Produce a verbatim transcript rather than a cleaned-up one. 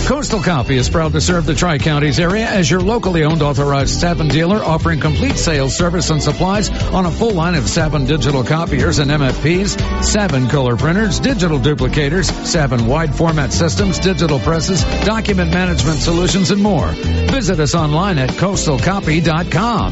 Coastal Copy is proud to serve the Tri-Counties area as your locally owned authorized Savin dealer, offering complete sales, service, and supplies on a full line of Savin digital copiers and M F Ps, Savin color printers, digital duplicators, Savin wide format systems, digital presses, document management solutions, and more. Visit us online at coastal copy dot com.